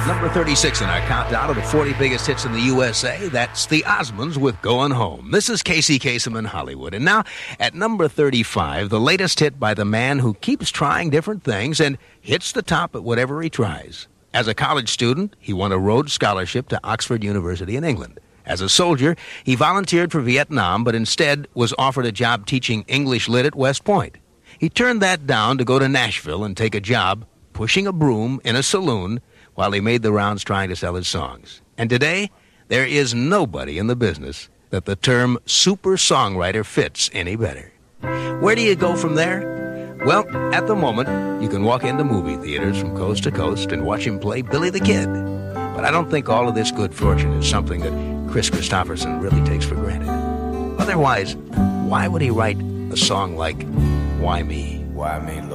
Number 36 in our countdown of the 40 biggest hits in the USA. That's the Osmonds with Going Home. This is Casey Kasem in Hollywood. And now, at number 35, the latest hit by the man who keeps trying different things and hits the top at whatever he tries. As a college student, he won a Rhodes Scholarship to Oxford University in England. As a soldier, he volunteered for Vietnam, but instead was offered a job teaching English Lit at West Point. He turned that down to go to Nashville and take a job pushing a broom in a saloon while he made the rounds trying to sell his songs. And today, there is nobody in the business that the term super songwriter fits any better. Where do you go from there? Well, at the moment, you can walk into movie theaters from coast to coast and watch him play Billy the Kid. But I don't think all of this good fortune is something that Chris Christopherson really takes for granted. Otherwise, why would he write a song like Why Me? Why me, Lord?